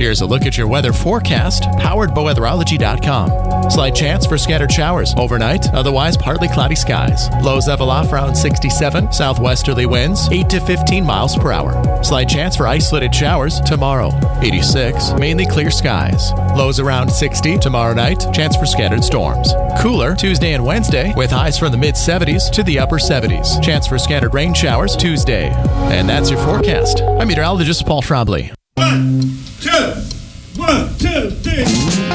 Here's a look at your weather forecast, powered by weatherology.com. Slight chance for scattered showers overnight, otherwise partly cloudy skies. Lows level off around 67, southwesterly winds 8 to 15 miles per hour. Slight chance for isolated showers tomorrow. 86, mainly clear skies. Lows around 60 tomorrow night, chance for scattered storms. Cooler Tuesday and Wednesday with highs from the mid-70s to the upper 70s. Chance for scattered rain showers Tuesday. And that's your forecast. I'm meteorologist Paul Schrabley. 1, 2, 1, 2, 3.